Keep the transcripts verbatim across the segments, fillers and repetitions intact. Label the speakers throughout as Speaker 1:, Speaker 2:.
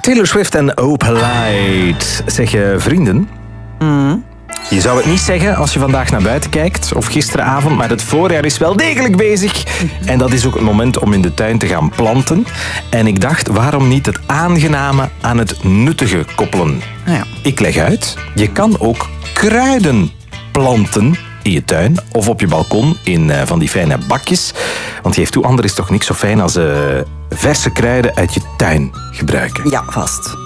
Speaker 1: Taylor Swift en Opalite. Zeg je vrienden?
Speaker 2: Mm.
Speaker 1: Je zou het niet zeggen als je vandaag naar buiten kijkt, of gisteravond, maar het voorjaar is wel degelijk bezig. En dat is ook het moment om in de tuin te gaan planten. En ik dacht, waarom niet het aangename aan het nuttige koppelen?
Speaker 2: Ja.
Speaker 1: Ik leg uit, je kan ook kruiden planten in je tuin of op je balkon in uh, van die fijne bakjes. Want geef toe, ander is toch niks zo fijn als uh, verse kruiden uit je tuin gebruiken.
Speaker 2: Ja, vast.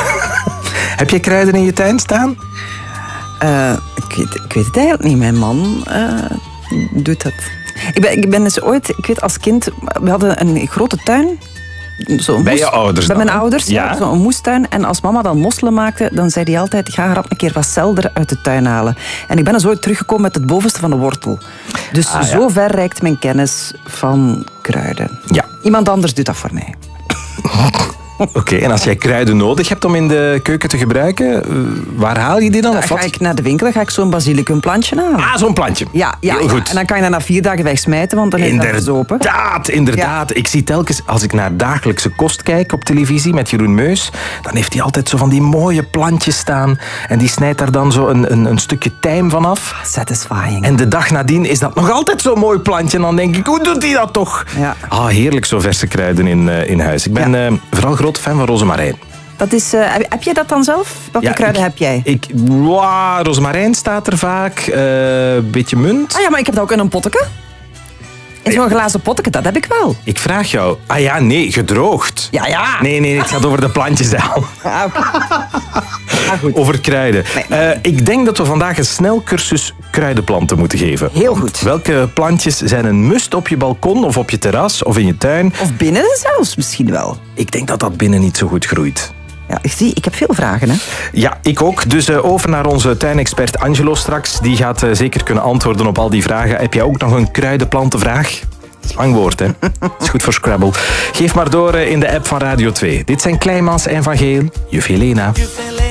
Speaker 1: Heb jij kruiden in je tuin staan?
Speaker 2: Uh, ik, weet, ik weet het eigenlijk niet. Mijn man uh, doet dat. Ik ben, ik ben dus ooit, ik weet als kind, we hadden een grote tuin. Zo
Speaker 1: bij
Speaker 2: moes,
Speaker 1: je ouders
Speaker 2: Bij
Speaker 1: dan,
Speaker 2: mijn
Speaker 1: hè?
Speaker 2: ouders, ja. ja zo'n moestuin. En als mama dan mosselen maakte, dan zei hij altijd, ga grap een keer wat selder uit de tuin halen. En ik ben dus ooit teruggekomen met het bovenste van de wortel. Dus
Speaker 1: ah, ja.
Speaker 2: zo ver reikt mijn kennis van kruiden.
Speaker 1: Ja.
Speaker 2: Iemand anders doet dat voor mij.
Speaker 1: Oké, okay, en als jij kruiden nodig hebt om in de keuken te gebruiken, waar haal je die dan?
Speaker 2: Dan
Speaker 1: of
Speaker 2: ga
Speaker 1: wat?
Speaker 2: ik naar de winkel, dan ga ik zo'n basilicumplantje halen.
Speaker 1: Ah, zo'n plantje.
Speaker 2: Ja, ja,
Speaker 1: heel
Speaker 2: ja.
Speaker 1: goed.
Speaker 2: En dan kan je dat na vier dagen wegsmijten, want dan is dat verzopen.
Speaker 1: Inderdaad, inderdaad. Ja. Ik zie telkens, als ik naar dagelijkse kost kijk op televisie met Jeroen Meus, dan heeft hij altijd zo van die mooie plantjes staan. En die snijdt daar dan zo een, een, een stukje tijm van af.
Speaker 2: Satisfying.
Speaker 1: En de dag nadien is dat nog altijd zo'n mooi plantje. En dan denk ik, hoe doet hij dat toch?
Speaker 2: Ja.
Speaker 1: Ah, heerlijk, zo verse kruiden in, uh, in huis. Ik ben ja. uh, vooral groot fan van rozemarijn.
Speaker 2: Dat is, uh, heb jij dat dan zelf? Welke
Speaker 1: ja,
Speaker 2: kruiden
Speaker 1: ik,
Speaker 2: heb jij?
Speaker 1: Ik, wow, rozemarijn staat er vaak. Een uh, beetje munt.
Speaker 2: Ah ja, maar ik heb dat ook in een potteke. In zo'n glazen potteke, dat heb ik wel.
Speaker 1: Ik vraag jou. Ah ja, nee, gedroogd.
Speaker 2: Ja, ja.
Speaker 1: Nee, nee, het gaat over de plantjes al.
Speaker 2: Ah, okay. ah, goed.
Speaker 1: Over kruiden.
Speaker 2: Nee.
Speaker 1: Uh, ik denk dat we vandaag een snelcursus kruidenplanten moeten geven.
Speaker 2: Heel goed.
Speaker 1: Welke plantjes zijn een must op je balkon of op je terras of in je tuin?
Speaker 2: Of binnen zelfs misschien wel.
Speaker 1: Ik denk dat dat binnen niet zo goed groeit.
Speaker 2: Ja, ik zie, ik heb veel vragen, hè?
Speaker 1: Ja, ik ook. Dus uh, over naar onze tuinexpert Angelo straks. Die gaat uh, zeker kunnen antwoorden op al die vragen. Heb jij ook nog een kruidenplantenvraag? Lang woord, hè? Is goed voor Scrabble. Geef maar door uh, in de app van Radio twee. Dit zijn Kleimans en Van Geel. Juf Helena.